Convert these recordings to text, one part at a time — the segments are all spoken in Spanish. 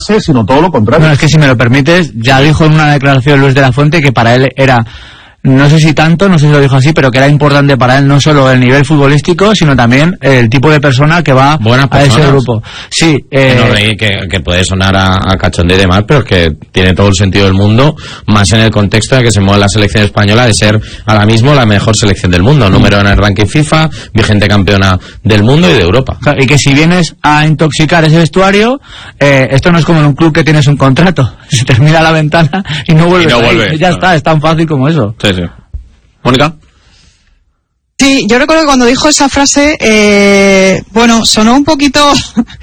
sino todo lo contrario. Bueno, es que si me lo permites, ya dijo en una declaración Luis de la Fuente que para él era, no sé si tanto, no sé si lo dijo así, pero que era importante para él no solo el nivel futbolístico, sino también el tipo de persona que va a ese grupo. Sí, que puede sonar a cachondeo y demás, pero es que tiene todo el sentido del mundo, más en el contexto de que se mueve la selección española de ser ahora mismo la mejor selección del mundo, número en el ranking FIFA, vigente campeona del mundo y de Europa. Y que si vienes a intoxicar ese vestuario, esto no es como en un club que tienes un contrato, se termina la ventana y no vuelves ahí. Ya está, es tan fácil como eso. Sí. ¿Mónica? Sí, yo recuerdo que cuando dijo esa frase, sonó un poquito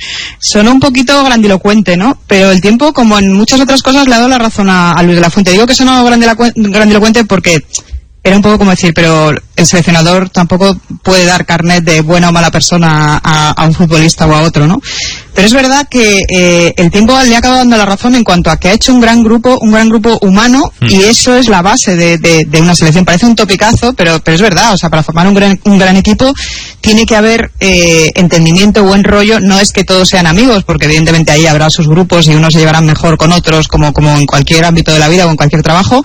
grandilocuente, ¿no? Pero el tiempo, como en muchas otras cosas, le ha dado la razón a Luis de la Fuente. Digo que sonó grandilocuente porque era un poco como decir, pero el seleccionador tampoco puede dar carnet de buena o mala persona a un futbolista o a otro, ¿no? Pero es verdad que el tiempo le ha acabado dando la razón en cuanto a que ha hecho un gran grupo humano, y eso es la base de una selección. Parece un topicazo, pero es verdad. O sea, para formar un gran equipo tiene que haber entendimiento, buen rollo. No es que todos sean amigos, porque evidentemente ahí habrá sus grupos y unos se llevarán mejor con otros, como en cualquier ámbito de la vida o en cualquier trabajo.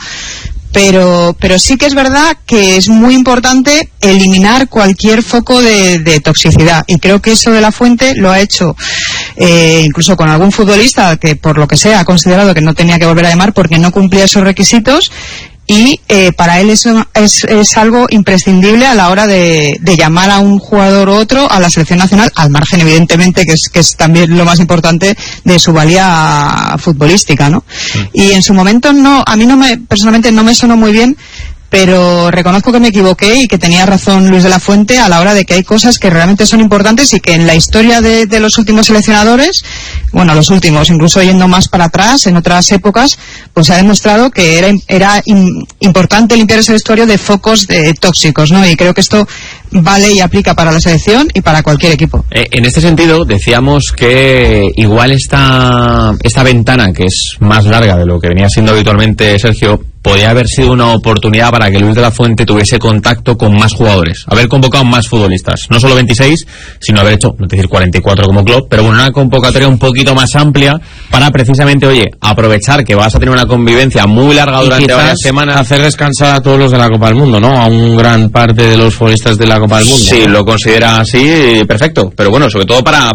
Pero sí que es verdad que es muy importante eliminar cualquier foco de toxicidad, y creo que eso de la Fuente lo ha hecho incluso con algún futbolista que por lo que sea ha considerado que no tenía que volver a llamar porque no cumplía esos requisitos, y para él eso es algo imprescindible a la hora de llamar a un jugador u otro a la selección nacional, al margen evidentemente que es también lo más importante de su valía futbolística, ¿no? Y en su momento a mí personalmente no me sonó muy bien, pero reconozco que me equivoqué y que tenía razón Luis de la Fuente a la hora de que hay cosas que realmente son importantes y que en la historia de los últimos seleccionadores, los últimos, incluso yendo más para atrás, en otras épocas, pues se ha demostrado que era importante limpiar ese vestuario de focos tóxicos, ¿no? Y creo que esto vale y aplica para la selección y para cualquier equipo. En este sentido, decíamos que igual esta ventana, que es más larga de lo que venía siendo habitualmente Sergio, podría haber sido una oportunidad para que Luis de la Fuente tuviese contacto con más jugadores, haber convocado más futbolistas, no solo 26, sino haber hecho, no decir 44 como club, pero con una convocatoria un poquito más amplia para precisamente, aprovechar que vas a tener una convivencia muy larga durante varias semanas. Hacer descansar a todos los de la Copa del Mundo, ¿no? A un gran parte de los futbolistas de la Copa del Mundo. Sí, lo considera así, perfecto, pero sobre todo para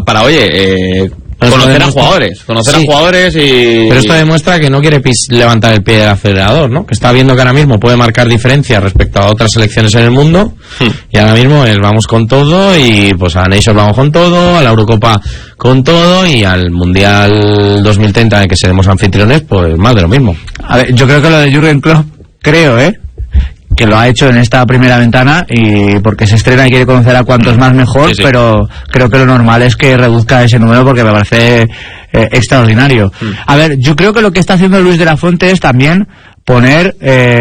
conocer a jugadores y... Pero esto demuestra que no quiere levantar el pie del acelerador, ¿no? Que está viendo que ahora mismo puede marcar diferencias respecto a otras selecciones en el mundo, y ahora mismo vamos con todo, y pues a Nations vamos con todo, a la Eurocopa con todo, y al Mundial 2030 en el que seremos anfitriones, pues más de lo mismo. A ver, yo creo que lo de Jürgen Klopp, que lo ha hecho en esta primera ventana, y porque se estrena y quiere conocer a cuantos más mejor, sí. Pero creo que lo normal es que reduzca ese número porque me parece extraordinario. A ver, yo creo que lo que está haciendo Luis de la Fuente es también poner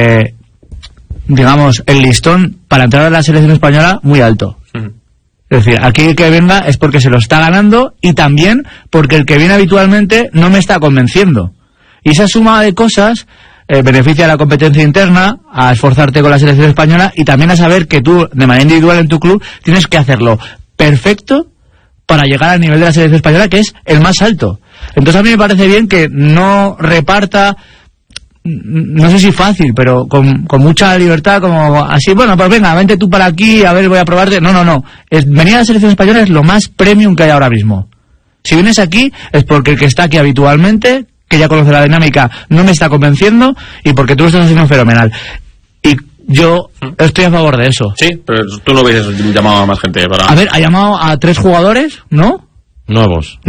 el listón para entrar a la selección española muy alto. Es decir, aquí el que venga es porque se lo está ganando, y también porque el que viene habitualmente no me está convenciendo, y esa suma de cosas beneficia a la competencia interna, a esforzarte con la selección española, y también a saber que tú, de manera individual en tu club, tienes que hacerlo perfecto para llegar al nivel de la selección española, que es el más alto. Entonces a mí me parece bien que no reparta, no sé si fácil, pero con mucha libertad, como así, pues venga, vente tú para aquí, a ver, voy a probarte. No. Venir a la selección española es lo más premium que hay ahora mismo. Si vienes aquí es porque el que está aquí habitualmente, que ya conoce la dinámica, no me está convenciendo, y porque tú lo estás haciendo fenomenal. Y yo estoy a favor de eso. Sí, pero tú no hubieses llamado a más gente para... A ver, ha llamado a 3 jugadores, ¿no? Nuevos.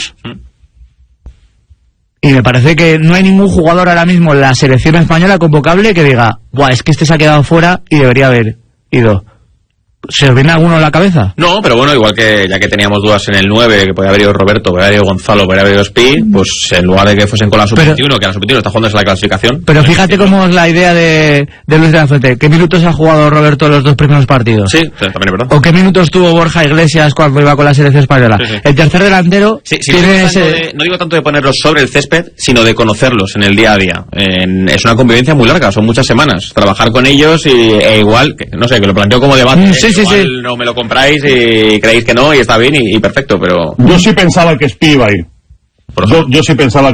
Y me parece que no hay ningún jugador ahora mismo en la selección española convocable que diga, es que este se ha quedado fuera y debería haber ido. ¿Se os viene alguno a la cabeza? No, pero igual que ya que teníamos dudas en el 9, que podía haber ido Roberto, podía haber ido Gonzalo, podía haber ido Spi, pues en lugar de que fuesen con la sub-21, que la sub-21 está jugando en la clasificación. Pero fíjate cómo es la idea de Luis de la Fuente. ¿Qué minutos ha jugado Roberto en los 2 primeros partidos? Sí, también es verdad. ¿O qué minutos tuvo Borja Iglesias cuando iba con la selección española? Sí. El tercer delantero tiene no digo tanto de ponerlos sobre el césped, sino de conocerlos en el día a día. Es una convivencia muy larga, son muchas semanas. Trabajar con ellos igual, que lo planteo como debate. Igual no me lo compráis y creéis que no, y está bien y perfecto, pero... Yo sí pensaba que Spi iba a ir. Yo sí pensaba